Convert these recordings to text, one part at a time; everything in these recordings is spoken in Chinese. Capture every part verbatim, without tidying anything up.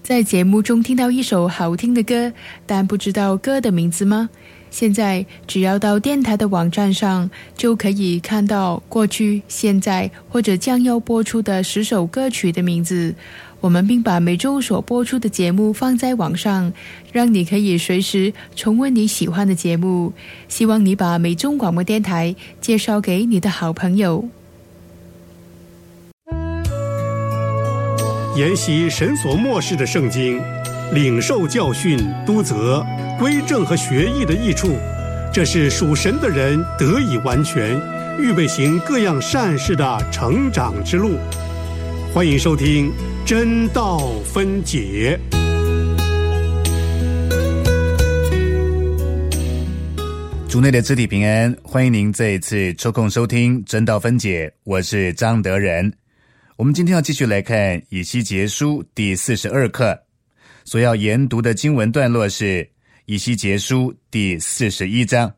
在节目中听到一首好听的歌，但不知道歌的名字吗？现在只要到电台的网站上，就可以看到过去、现在或者将要播出的十首歌曲的名字。我们并把每周所播出的节目放在网上，让你可以随时重温你喜欢的节目。希望你把美中广播电台介绍给你的好朋友。 研习神所默示的圣经，领受教训、督责、归正和学艺的益处，这是属神的人得以完全，预备行各样善事的成长之路。欢迎收听真道分解。 主内的肢体平安，欢迎您这一次抽空收听真道分解，我是张德仁。我们今天要继续来看以西结书第四十二课，所要研读的经文段落是以西结书第四十一章。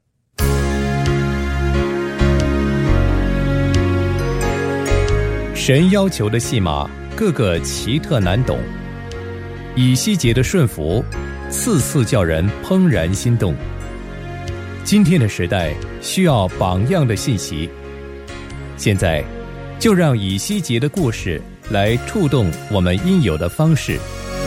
神要求的戏码个个奇特难懂，以西结的顺服次次叫人怦然心动。今天的时代需要榜样的信息，现在就让以西结的故事来触动我们应有的方式。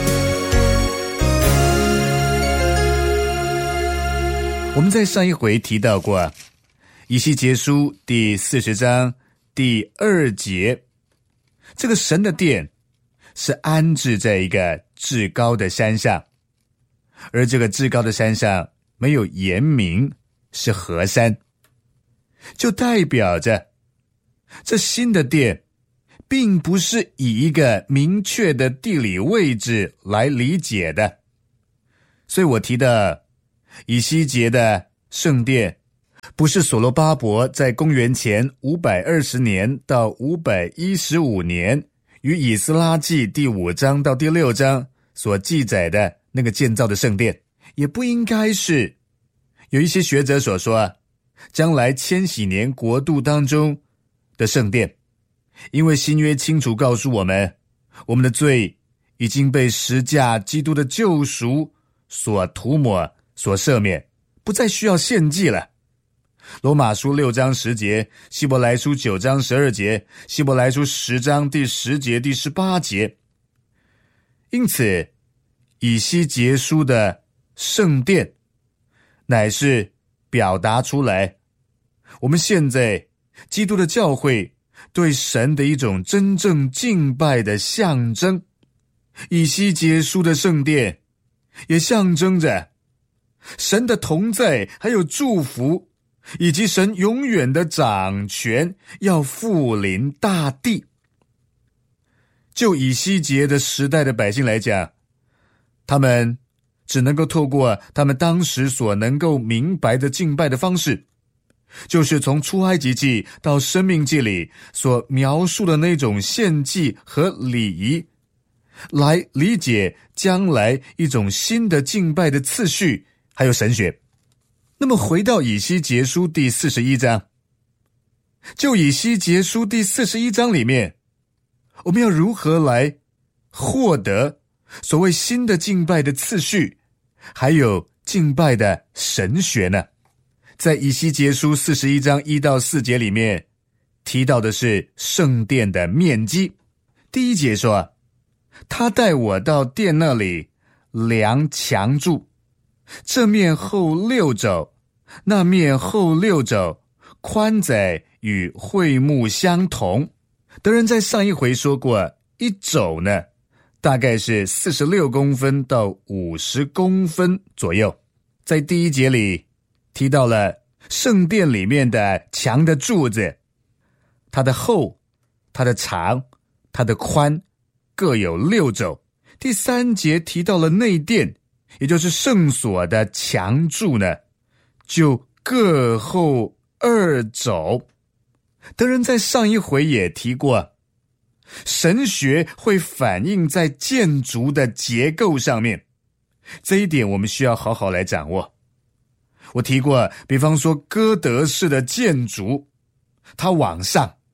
我们在上一回提到过以西结书第四十章第二节，这个神的殿是安置在一个至高的山上，而这个至高的山上没有言明是何山，就代表着这新的殿并不是以一个明确的地理位置来理解的。所以我提到以西结的圣殿不是所罗巴伯在公元前五百二十年到五百一十五年于以斯拉记第五章到第六章所记载的那个建造的圣殿，也不应该是有一些学者所说将来千禧年国度当中的圣殿，因为新约清楚告诉我们，我们的罪已经被十架基督的救赎所涂抹所赦免，不再需要献祭了。罗马书六章十节，希伯来书九章十二节，希伯来书十章第十节第十八节。因此以西结书的圣殿乃是表达出来我们现在基督的教会对神的一种真正敬拜的象征。以西结书的圣殿也象征着神的同在，还有祝福，以及神永远的掌权要复临大地。就以西结的时代的百姓来讲，他们只能够透过他们当时所能够明白的敬拜的方式，就是从出埃及记到申命记里所描述的那种献祭和礼仪，来理解将来一种新的敬拜的次序还有神学。那么回到以西结书第四十一章，就以西结书第四十一章里面，我们要如何来获得所谓新的敬拜的次序还有敬拜的神学呢？在以西结书四十一章一到四节里面提到的是圣殿的面积。第一节说，他带我到殿那里量墙柱，这面厚六肘，那面厚六肘，宽窄与会幕相同。德仁在上一回说过，一肘呢大概是四十六公分到五十公分左右。在第一节里提到了圣殿里面的墙的柱子，它的厚、它的长、它的宽各有六肘。第三节提到了内殿，也就是圣所的墙柱呢，就各厚二肘。德仁在上一回也提过，神学会反映在建筑的结构上面，这一点我们需要好好来掌握。我提过，比方说哥德式的建筑，它往上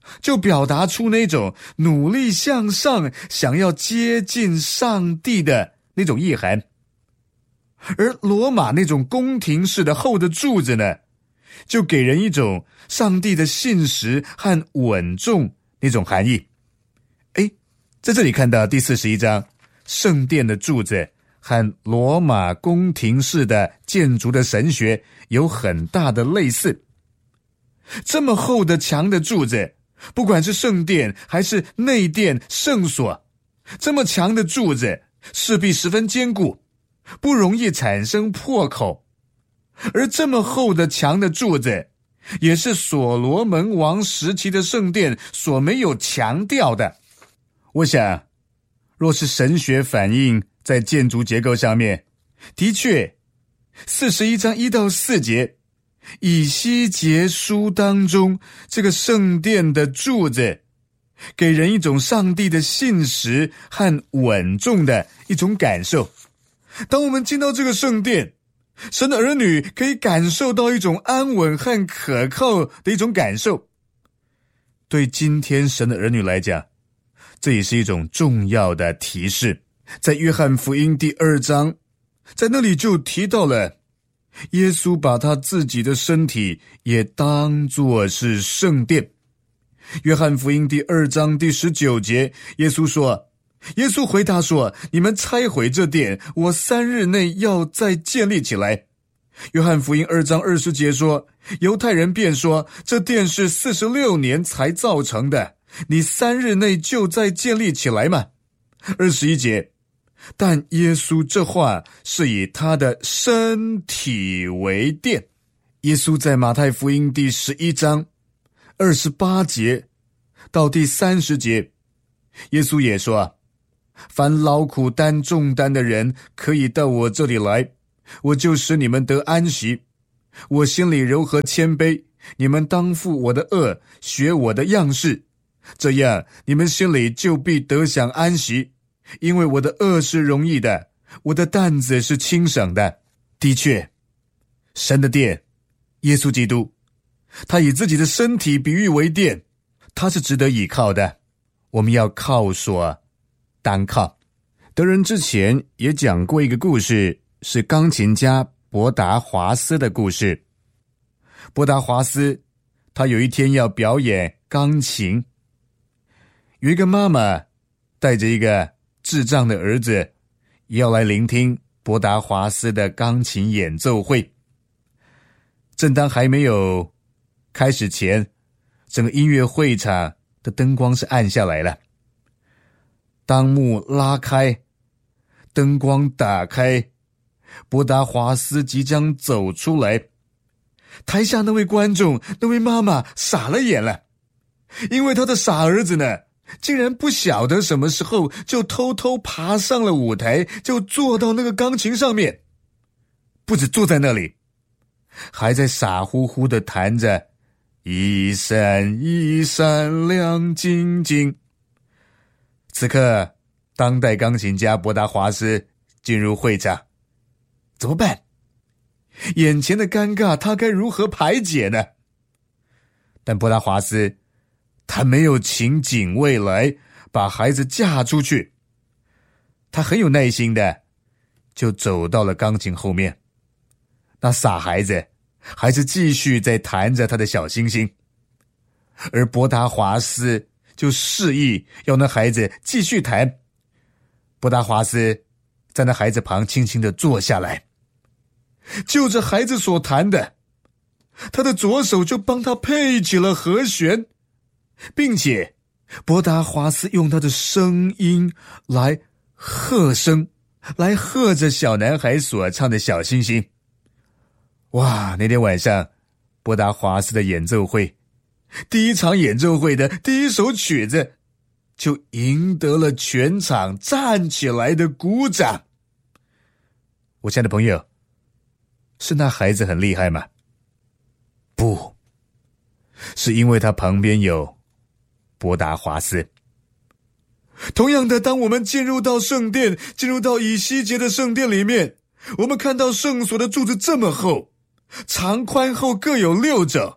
就表达出那种努力向上，想要接近上帝的那种意涵。而罗马那种宫廷式的厚的柱子呢，就给人一种上帝的信实和稳重那种含义。诶，在这里看到第四十一章，圣殿的柱子和罗马宫廷式的建筑的神学有很大的类似。这么厚的墙的柱子，不管是圣殿还是内殿圣所，这么强的柱子势必十分坚固，不容易产生破口。而这么厚的墙的柱子，也是所罗门王时期的圣殿所没有强调的。我想，若是神学反映在建筑结构上面，的确四十一章一到四节以西结书当中这个圣殿的柱子，给人一种上帝的信实和稳重的一种感受。当我们进到这个圣殿，神的儿女可以感受到一种安稳和可靠的一种感受。对今天神的儿女来讲，这也是一种重要的提示。在约翰福音第二章，在那里就提到了耶稣把他自己的身体也当作是圣殿。约翰福音第二章第十九节，耶稣说，耶稣回答说，你们拆毁这殿，我三日内要再建立起来。约翰福音二章二十节说，犹太人便说，这殿是四十六年才造成的，你三日内就再建立起来吗？二十一节，但耶稣这话是以他的身体为殿。耶稣在马太福音第十一章二十八节到第三十节，耶稣也说，凡劳苦担重担的人可以到我这里来，我就使你们得安息。我心里柔和谦卑，你们当负我的轭，学我的样式，这样你们心里就必得享安息。因为我的轭是容易的，我的担子是轻省的。的确，神的殿，耶稣基督，他以自己的身体比喻为殿，他是值得倚靠的。我们要靠所单靠。德仁之前也讲过一个故事，是钢琴家博达华斯的故事。博达华斯他有一天要表演钢琴，有一个妈妈带着一个智障的儿子要来聆听博达华斯的钢琴演奏会。正当还没有开始前，整个音乐会场的灯光是暗下来了。当幕拉开，灯光打开，博达华斯即将走出来，台下那位观众，那位妈妈傻了眼了，因为他的傻儿子呢，竟然不晓得什么时候就偷偷爬上了舞台，就坐到那个钢琴上面，不止坐在那里，还在傻乎乎地弹着一闪一闪亮晶晶。此刻当代钢琴家博达华斯进入会场，怎么办？眼前的尴尬他该如何排解呢？但博达华斯他没有请警卫来把孩子架出去，他很有耐心的就走到了钢琴后面。那傻孩子还是继续在弹着他的小星星，而博达华斯就示意要那孩子继续弹。博达华斯在那孩子旁轻轻地坐下来，就着孩子所弹的，他的左手就帮他配起了和弦，并且博达华斯用他的声音来和声，来和着小男孩所唱的小星星。哇，那天晚上博达华斯的演奏会，第一场演奏会的第一首曲子就赢得了全场站起来的鼓掌。我亲爱的朋友，是那孩子很厉害吗？不，是因为他旁边有博达华斯。同样的，当我们进入到圣殿，进入到以西结的圣殿里面，我们看到圣所的柱子这么厚，长宽厚各有六肘，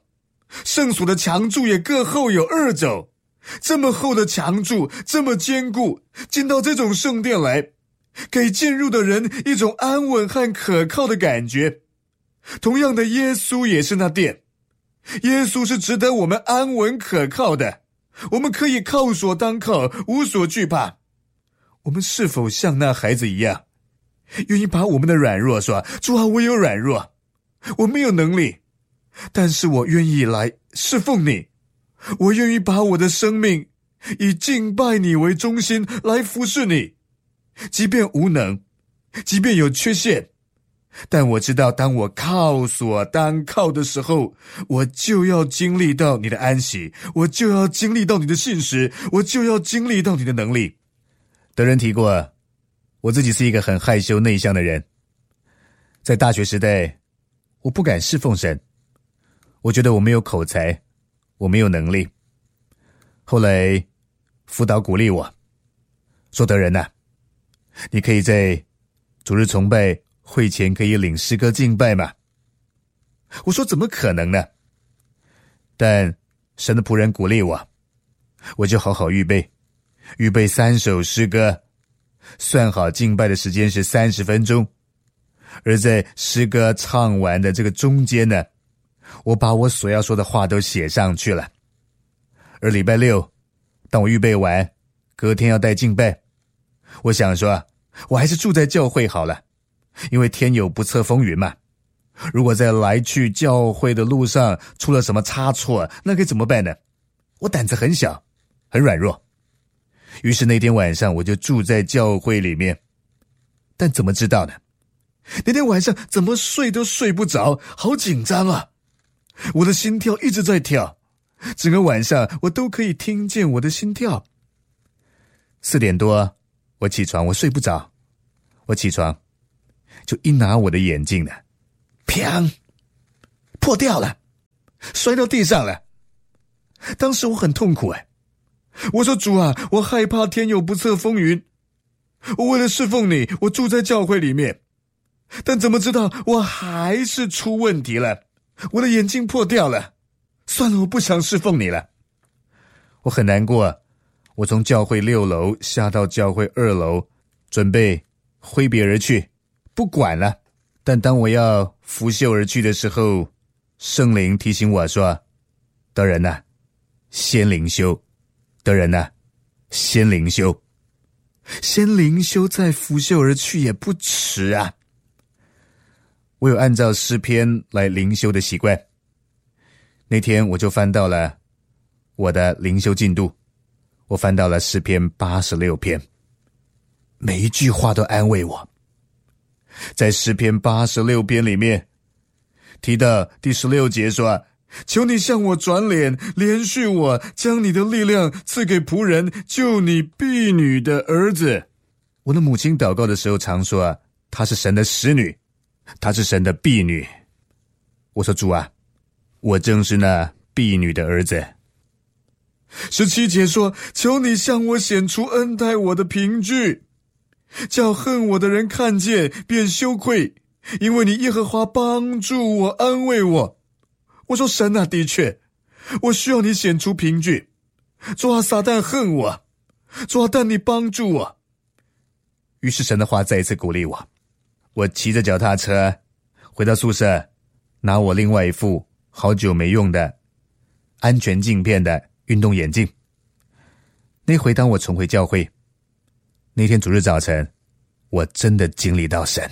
圣所的墙柱也各厚有二肘。这么厚的墙柱，这么坚固，进到这种圣殿来，给进入的人一种安稳和可靠的感觉。同样的，耶稣也是那殿，耶稣是值得我们安稳可靠的，我们可以靠所当靠，无所惧怕。我们是否像那孩子一样，愿意把我们的软弱说，主啊，我有软弱，我没有能力，但是我愿意来侍奉你，我愿意把我的生命以敬拜你为中心来服侍你，即便无能，即便有缺陷，但我知道当我靠所当靠的时候，我就要经历到你的安息，我就要经历到你的信实，我就要经历到你的能力。德仁提过，我自己是一个很害羞内向的人，在大学时代我不敢侍奉神，我觉得我没有口才，我没有能力。后来辅导鼓励我说，德仁啊，你可以在主日崇拜会前可以领诗歌敬拜吗？我说怎么可能呢？但神的仆人鼓励我，我就好好预备预备三首诗歌，算好敬拜的时间是三十分钟，而在诗歌唱完的这个中间呢，我把我所要说的话都写上去了。而礼拜六当我预备完隔天要带敬拜，我想说我还是住在教会好了，因为天有不测风云嘛，如果在来去教会的路上出了什么差错，那该怎么办呢？我胆子很小，很软弱。于是那天晚上我就住在教会里面，但怎么知道呢？那天晚上怎么睡都睡不着，好紧张啊！我的心跳一直在跳，整个晚上我都可以听见我的心跳。四点多我起床，我睡不着，我起床就一拿我的眼镜呢，砰，破掉了，摔到地上了。当时我很痛苦哎，我说主啊，我害怕天有不测风云，我为了侍奉你，我住在教会里面，但怎么知道我还是出问题了，我的眼镜破掉了，算了，我不想侍奉你了。我很难过，我从教会六楼下到教会二楼，准备挥别而去，不管了。但当我要拂袖而去的时候，圣灵提醒我说，德仁啊，先灵修，德仁啊，先灵修，先灵修再拂袖而去也不迟啊。我有按照诗篇来灵修的习惯，那天我就翻到了我的灵修进度，我翻到了诗篇八十六篇，每一句话都安慰我。在诗篇八十六篇里面提到第十六节说，求你向我转脸，怜恤我，将你的力量赐给仆人，救你婢女的儿子。我的母亲祷告的时候常说，她是神的使女，她是神的婢女。我说主啊，我正是那婢女的儿子。十七节说，求你向我显出恩待我的凭据，叫恨我的人看见便羞愧，因为你耶和华帮助我，安慰我。我说神啊，的确我需要你显出凭据，主啊，撒旦恨我，主啊，但你帮助我。于是神的话再一次鼓励我，我骑着脚踏车回到宿舍，拿我另外一副好久没用的安全镜片的运动眼镜。那回当我重回教会，那天主日早晨，我真的经历到神，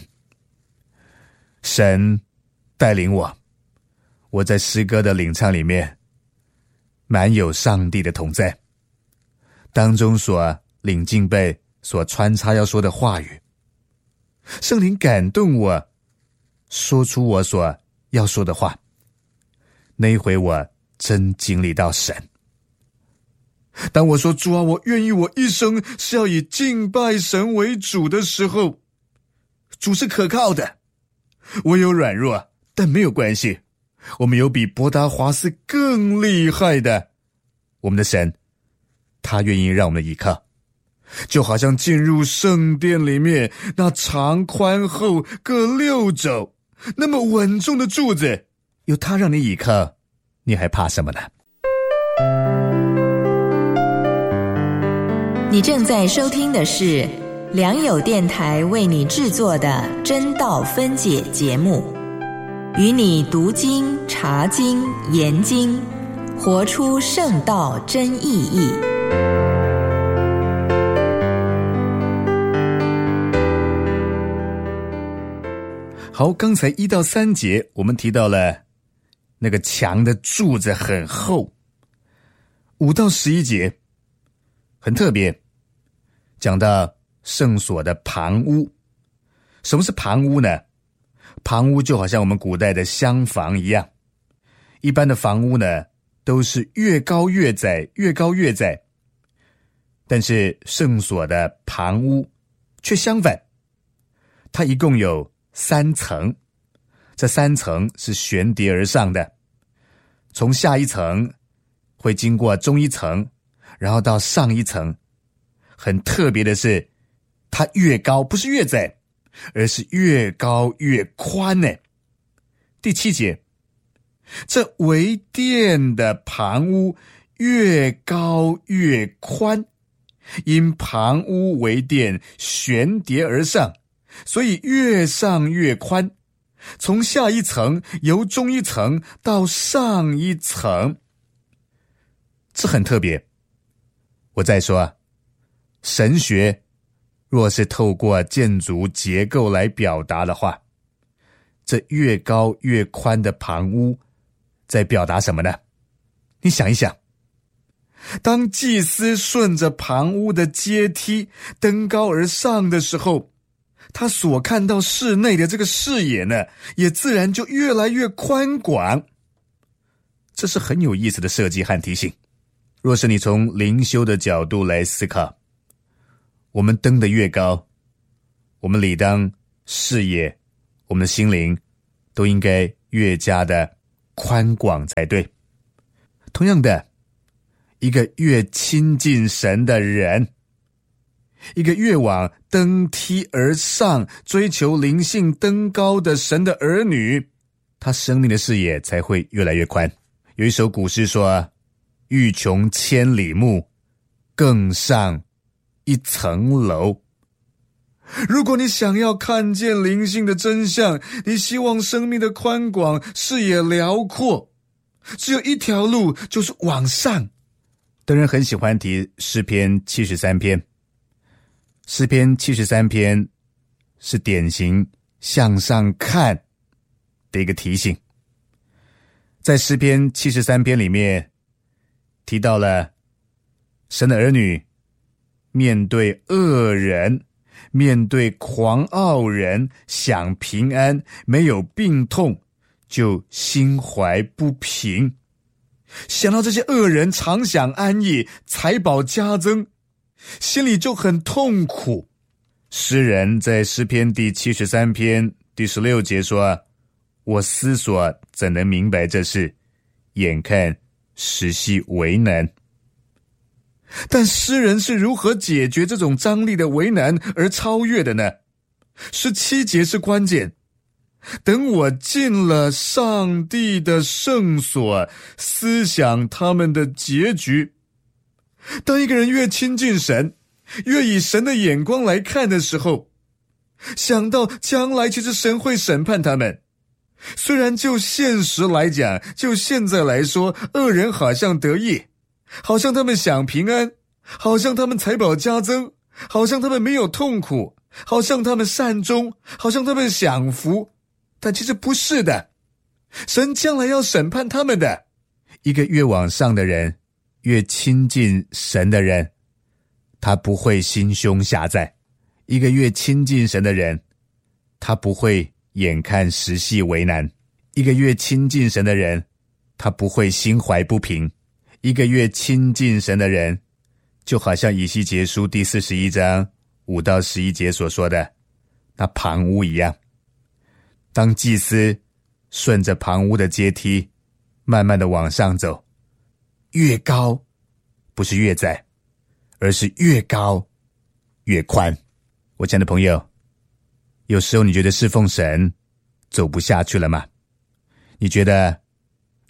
神带领我，我在诗歌的领唱里面满有上帝的同在，当中所领敬拜所穿插要说的话语，圣灵感动我说出我所要说的话。那一回我真经历到神。当我说主啊，我愿意我一生是要以敬拜神为主的时候，主是可靠的。我有软弱，但没有关系，我们有比伯达华斯更厉害的，我们的神，他愿意让我们的依靠，就好像进入圣殿里面那长宽厚各六肘那么稳重的柱子，有他让你倚靠， 你还怕什么呢？ 你正在收听的是良友电台为你制作的真道分解节目，与你读经、查经、研经，活出圣道真意义。 好，刚才一到三节我们提到了那个墙的柱子很厚，五到十一节很特别，讲到圣所的旁屋。什么是旁屋呢？旁屋就好像我们古代的厢房一样，一般的房屋呢都是越高越窄，越高越窄，但是圣所的旁屋却相反，它一共有三层，这三层是悬叠而上的，从下一层会经过中一层，然后到上一层。很特别的是，它越高不是越窄，而是越高越宽呢。第七节，这为殿的旁屋越高越宽，因旁屋为殿悬叠而上，所以越上越宽，从下一层由中一层到上一层。这很特别。我再说啊，神学若是透过建筑结构来表达的话，这越高越宽的旁屋在表达什么呢？你想一想，当祭司顺着旁屋的阶梯登高而上的时候，他所看到室内的这个视野呢，也自然就越来越宽广。这是很有意思的设计和提醒。若是你从灵修的角度来思考，我们登得越高，我们理当视野，我们的心灵都应该越加的宽广才对。同样的，一个越亲近神的人，一个越往登梯而上追求灵性登高的神的儿女，他生命的视野才会越来越宽。有一首古诗说，欲穷千里目，更上一层楼。如果你想要看见灵性的真相，你希望生命的宽广，视野辽阔，只有一条路，就是往上。德人很喜欢提诗篇七十三篇，诗篇七十三篇是典型向上看的一个提醒。在诗篇七十三篇里面提到了神的儿女面对恶人，面对狂傲人，享平安，没有病痛，就心怀不平。想到这些恶人常享安逸，财宝加增，心里就很痛苦。诗人在诗篇第七十三篇第十六节说，我思索怎能明白这事，眼看实系为难。但诗人是如何解决这种张力的为难而超越的呢？十七节是关键。等我进了上帝的圣所，思想他们的结局。当一个人越亲近神，越以神的眼光来看的时候，想到将来其实神会审判他们。虽然就现实来讲，就现在来说，恶人好像得意，好像他们享平安，好像他们财宝加增，好像他们没有痛苦，好像他们善终，好像他们享福，但其实不是的。神将来要审判他们的。一个越往上的人，越亲近神的人，他不会心胸狭窄。一个越亲近神的人，他不会眼看时系为难。一个越亲近神的人，他不会心怀不平。一个越亲近神的人，就好像以西结书第四十一章五到十一节所说的那旁屋一样。当祭司顺着旁屋的阶梯慢慢的往上走，越高不是越窄，而是越高越宽。我亲爱的朋友，有时候你觉得侍奉神走不下去了吗？你觉得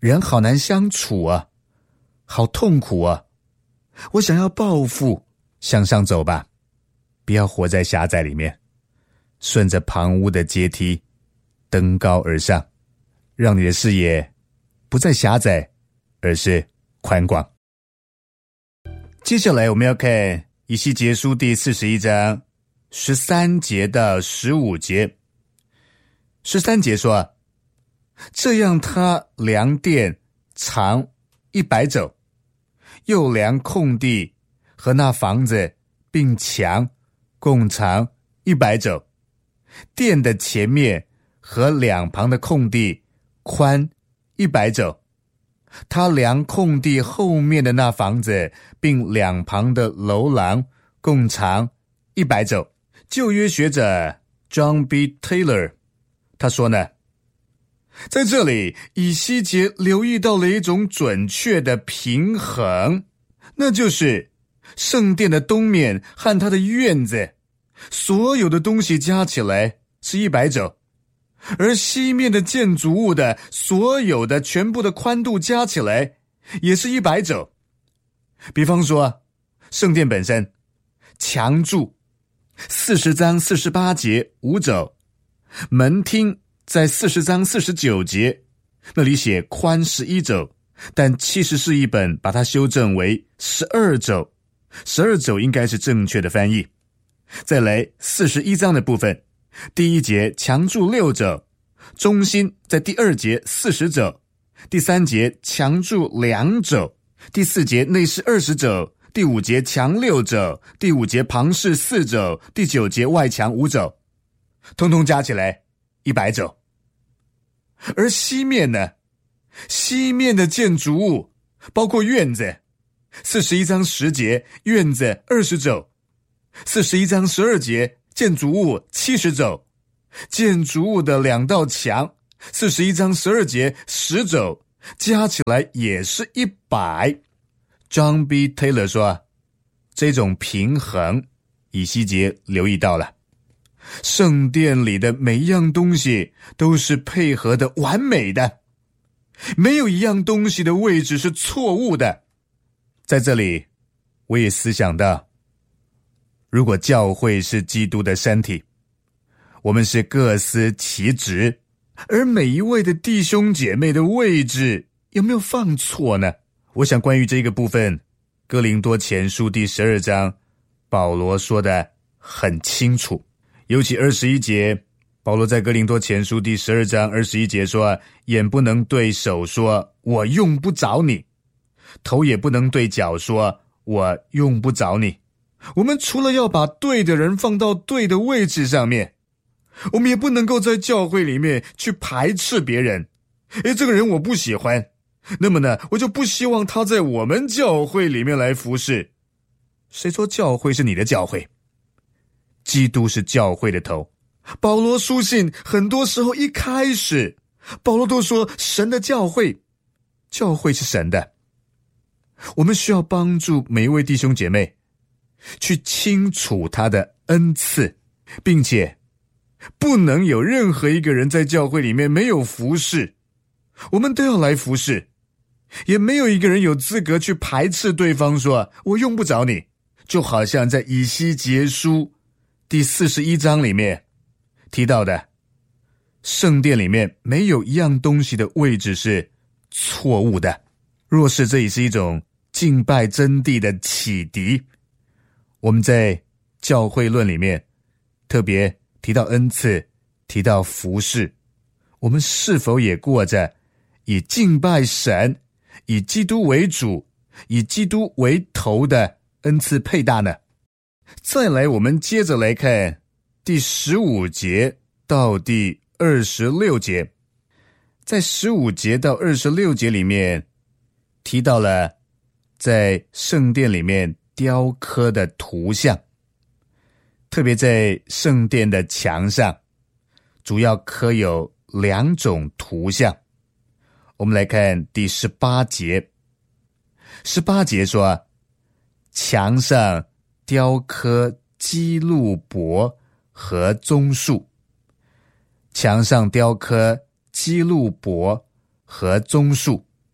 人好难相处啊，好痛苦啊，我想要报复，向上走吧，不要活在狭窄里面，顺着旁屋的阶梯登高而上，让你的视野不再狭窄，而是宽广。接下来我们要看以西结书第四十一章十三节到十五节。十三节说，这样他量殿长一百肘，又量空地和那房子并墙共长一百肘，殿的前面和两旁的空地宽一百肘。他量空地后面的那房子并两旁的楼廊共长一百肘。旧约学者 John B. Taylor 他说呢，在这里以西结留意到了一种准确的平衡，那就是圣殿的东面和它的院子所有的东西加起来是一百肘，而西面的建筑物的所有的全部的宽度加起来也是一百肘。比方说圣殿本身墙柱四十章四十八节五肘，门厅在四十章四十九节那里写宽十一肘，但七十士译本把它修正为十二肘，十二肘应该是正确的翻译。再来四十一章的部分，第一节墙柱六肘，中心在第二节四十肘，第三节墙柱两肘，第四节内室二十肘，第五节墙六肘，第五节旁室四肘，第九节外墙五肘，通通加起来一百肘。而西面呢，西面的建筑物包括院子，四十一章十节院子二十肘，四十一章十二节建筑物七十肘，建筑物的两道墙四十一章十二节十肘，加起来也是一百。John B. Taylor 说，这种平衡以西结留意到了，圣殿里的每一样东西都是配合的完美的，没有一样东西的位置是错误的。在这里我也思想到，如果教会是基督的身体，我们是各司其职，而每一位的弟兄姐妹的位置有没有放错呢？我想关于这个部分，哥林多前书第十二章保罗说的很清楚，尤其二十一节，保罗在哥林多前书第十二章二十一节说，眼不能对手说我用不着你，头也不能对脚说我用不着你。我们除了要把对的人放到对的位置上面，我们也不能够在教会里面去排斥别人。诶，这个人我不喜欢，那么呢，我就不希望他在我们教会里面来服侍。谁说教会是你的教会？基督是教会的头。保罗书信很多时候一开始，保罗都说神的教会，教会是神的。我们需要帮助每一位弟兄姐妹去清楚他的恩赐，并且不能有任何一个人在教会里面没有服侍，我们都要来服侍，也没有一个人有资格去排斥对方说我用不着你。就好像在以西结书第四十一章里面提到的，圣殿里面没有一样东西的位置是错误的。若是这也是一种敬拜真谛的启迪，我们在教会论里面特别提到恩赐，提到服事，我们是否也过着以敬拜神，以基督为主，以基督为头的恩赐配搭呢？再来，我们接着来看第十五节到第二十六节。在十五节到二十六节里面提到了在圣殿里面雕刻的图像，特别在圣殿的墙上主要刻有两种图像。我们来看第十八节。十八节说，墙上雕刻基路伯和棕树，墙上雕刻基路伯和棕树。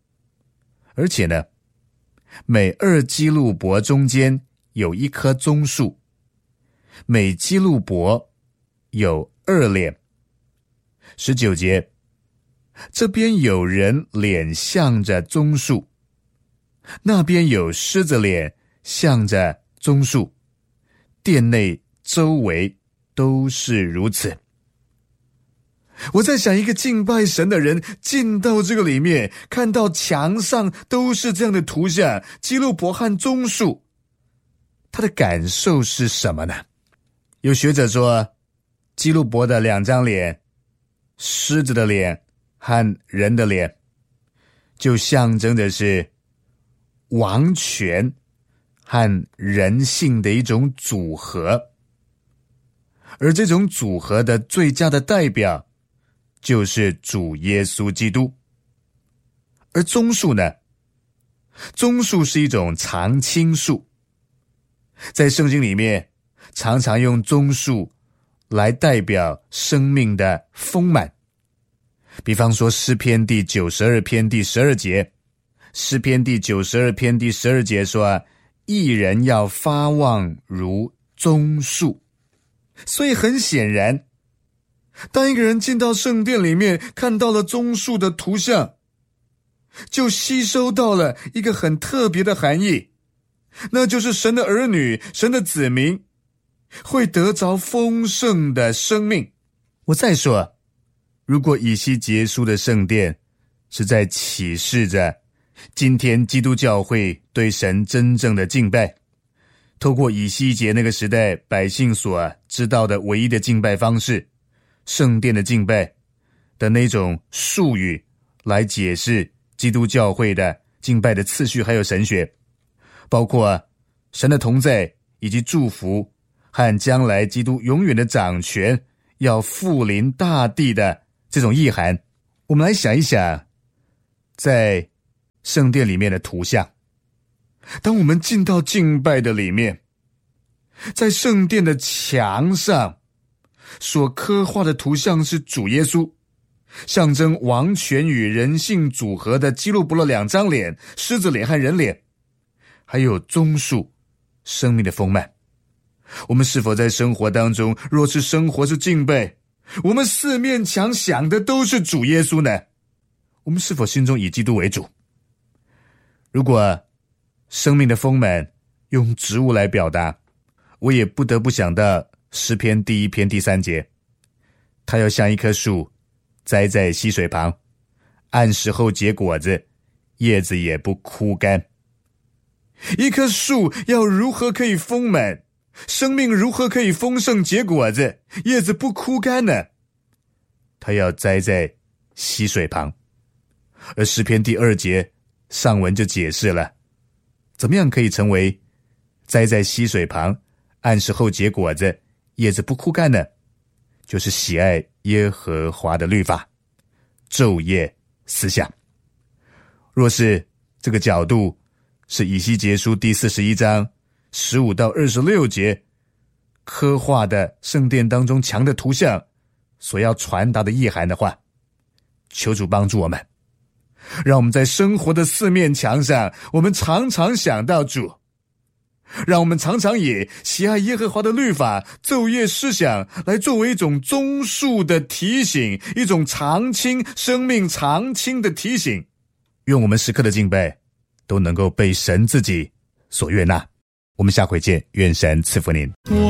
而且呢，每二基路伯中间有一棵棕树，每基路伯有二脸。十九节，这边有人脸向着棕树，那边有狮子脸向着棕树，殿内周围都是如此。我在想，一个敬拜神的人进到这个里面，看到墙上都是这样的图像，基路伯和棕树，他的感受是什么呢？有学者说，基路伯的两张脸，狮子的脸和人的脸，就象征的是王权和人性的一种组合，而这种组合的最佳的代表就是主耶稣基督。而棕树呢，棕树是一种常青树，在圣经里面常常用棕树来代表生命的丰满。比方说诗篇第九十二篇第十二节，诗篇第九十二篇第十二节说，义人要发旺如棕树。所以很显然，当一个人进到圣殿里面，看到了棕树的图像，就吸收到了一个很特别的含义，那就是神的儿女，神的子民会得着丰盛的生命。我再说，如果以西结书的圣殿是在启示着今天基督教会对神真正的敬拜，透过以西结那个时代百姓所知道的唯一的敬拜方式，圣殿的敬拜的那种术语来解释基督教会的敬拜的次序还有神学，包括神的同在以及祝福和将来基督永远的掌权要复临大地的这种意涵。我们来想一想，在圣殿里面的图像，当我们进到敬拜的里面，在圣殿的墙上所刻画的图像是主耶稣，象征王权与人性组合的基路伯的两张脸，狮子脸和人脸，还有棕树生命的丰满。我们是否在生活当中，若是生活是敬拜，我们四面墙想的都是主耶稣呢？我们是否心中以基督为主？如果生命的丰满用植物来表达，我也不得不想到诗篇第一篇第三节，它要像一棵树栽在溪水旁，按时候结果子，叶子也不枯干。一棵树要如何可以丰满，生命如何可以丰盛结果子，叶子不枯干呢？它要栽在溪水旁。而诗篇第二节上文就解释了，怎么样可以成为栽在溪水旁，按时候结果子，叶子不枯干呢？就是喜爱耶和华的律法，昼夜思想。若是这个角度是以西结书第四十一章十五到二十六节刻画的圣殿当中墙的图像所要传达的意涵的话，求主帮助我们，让我们在生活的四面墙上，我们常常想到主，让我们常常以喜爱耶和华的律法昼夜思想来作为一种棕树的提醒，一种常青生命常青的提醒。愿我们时刻的敬拜都能够被神自己所悦纳。我们下回见，愿神赐福您。